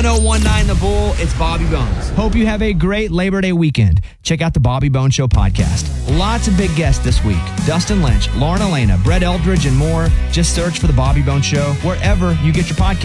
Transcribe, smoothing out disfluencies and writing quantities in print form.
1019 The Bull, it's Bobby Bones. Hope you have a great Labor Day weekend. Check out the Bobby Bones Show podcast. Lots of big guests this week. Dustin Lynch, Lauren Elena, Brett Eldridge, and more. Just search for the Bobby Bones Show wherever you get your podcast.